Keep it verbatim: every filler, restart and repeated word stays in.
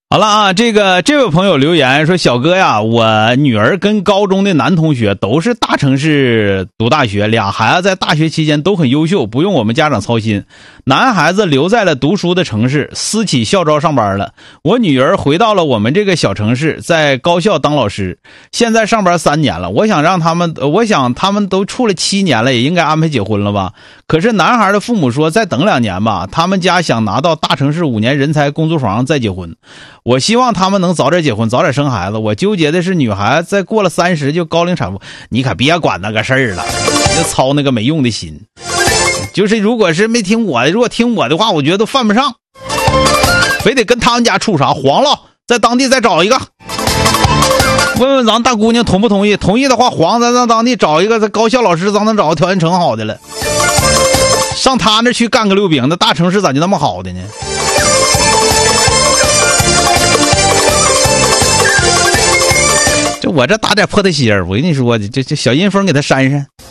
好了啊，这个这位朋友留言说，小哥呀，我女儿跟高中的男同学都是大城市读大学，俩孩子在大学期间都很优秀，不用我们家长操心。男孩子留在了读书的城市，私企校招上班了。我女儿回到了我们这个小城市，在高校当老师，现在上班三年了。我想让他们，我想他们都处了七年了，也应该安排结婚了吧？可是男孩的父母说再等两年吧，他们家想拿到大城市五年人才工作坊再结婚。我希望他们能早点结婚，早点生孩子。我纠结的是女孩子再过了三十就高龄产妇，你可别管那个事儿了，就操那个没用的心。就是如果是没听我的，如果听我的话，我觉得都犯不上，非得跟他们家处啥黄了，在当地再找一个。问问咱大姑娘同不同意？同意的话，黄咱让当地找一个在高校老师，咱能找个条件成好的了。上他那去干个溜饼，那大城市咋就那么好的呢？这我这打点破的心儿，我跟你说，这这小阴风给他扇扇。